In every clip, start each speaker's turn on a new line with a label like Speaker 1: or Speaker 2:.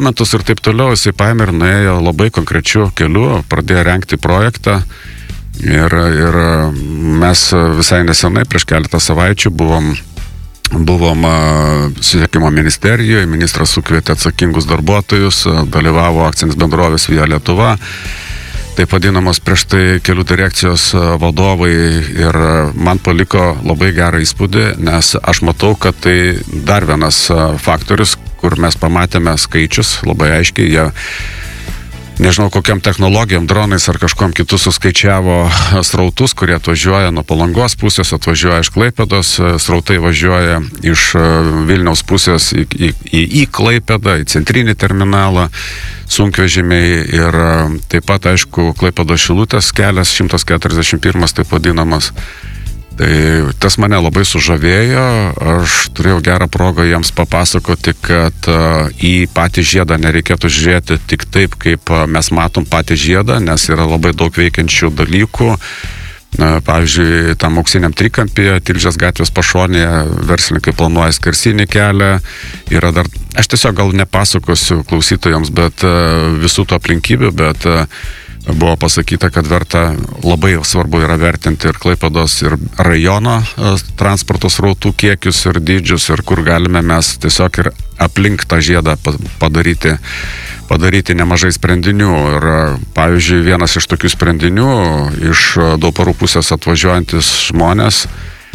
Speaker 1: dokumentus ir taip toliau, jisai paėmė ir nuėjo labai konkrečiu keliu, pradėjo rengti projektą ir mes visai nesenai, prieš keletą savaičių buvom susisiekimo ministerijoje, ministras sukvietė atsakingus darbuotojus, dalyvavo akcinės bendrovės Via Lietuva, taip vadinamos prieš tai kelių direkcijos vadovai ir man paliko labai gerą įspūdį, nes aš matau, kad tai dar vienas faktorius, kur mes pamatėme skaičius, labai aiškiai, jie nežinau kokiam technologijom, dronais ar kažkom kitų suskaičiavo srautus, kurie atvažiuoja nuo Palangos pusės, atvažiuoja iš Klaipėdos, srautai važiuoja iš Vilniaus pusės į Klaipėdą, į centrinį terminalą, sunkvežimiai ir taip pat, aišku, Klaipėdos Šilutės kelias 141 taip vadinamas. Tai tas mane labai sužavėjo, aš turėjau gerą progą jiems papasakoti, kad į patį žiedą nereikėtų žiūrėti tik taip, kaip mes matom patį žiedą, nes yra labai daug veikiančių dalykų. Pavyzdžiui, tam auksiniam trikampyje, Tilžės gatvės pašonėje, verslininkai planuoja skersinį kelią. Yra dar, aš tiesiog gal nepasakosiu klausytojams, bet visų tų aplinkybių, bet buvo pasakyta, kad labai svarbu yra vertinti ir Klaipėdos ir rajono transporto srautų kiekius ir dydžius ir kur galime mes tiesiog ir aplink tą žiedą padaryti nemažai sprendinių. Ir pavyzdžiui, vienas iš tokių sprendinių iš Dauparų pusės atvažiuojantis žmonės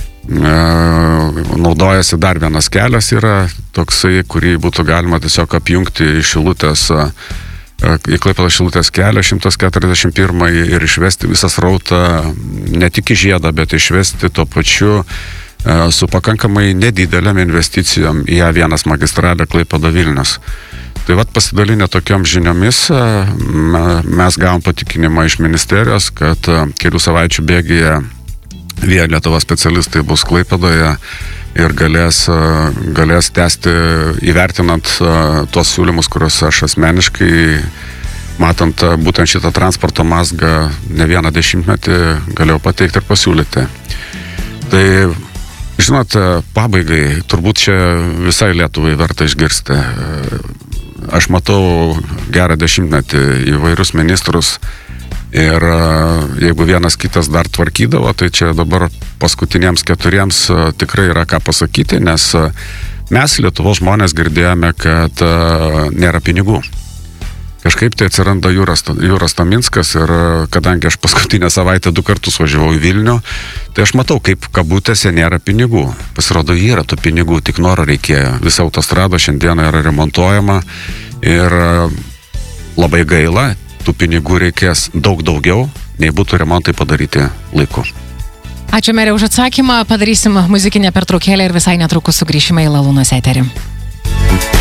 Speaker 1: naudojasi dar vienas kelias yra toksai, kurį būtų galima tiesiog apjungti iš Šilutės į Klaipėdos Šilutės kelią 141 ir išvesti visą srautą ne tik į žiedą, bet išvesti tuo pačiu su pakankamai nedidelėm investicijom į A1 magistralę Klaipėda Vilnius. Tai vat pasidalinę tokiom žiniomis mes gavom patikinimą iš ministerijos, kad kelių savaičių bėgyje Via Lietuva specialistai bus Klaipėdoje ir galės tęsti įvertinant tuos siūlymus, kuriuos aš asmeniškai, matant būtent šitą transporto mazgą ne vieną dešimtmetį, galėjau pateikti ir pasiūlyti. Tai, žinot, pabaigai, turbūt čia visai Lietuvai verta išgirsti. Aš matau gerą dešimtmetį įvairius ministrus ir jeigu vienas kitas dar tvarkydavo, tai čia dabar paskutiniems 4 tikrai yra ką pasakyti, nes mes Lietuvos žmonės girdėjome, kad nėra pinigų. Kažkaip tai atsiranda Jūras Taminskas ir kadangi aš paskutinę savaitę 2 kartus važiavau į Vilnių, tai aš matau, kaip kabutėse nėra pinigų. Pasirodo, yra tų pinigų, tik noro reikėjo. Visa autostrada šiandieną yra remontuojama ir labai gaila, tų pinigų reikės daug daugiau, nei būtų remontai padaryti laiku.
Speaker 2: Ačiū mere už atsakymą, padarysim muzikinę pertraukėlę ir visai netrukus sugrįšime į Lalūnos eterį.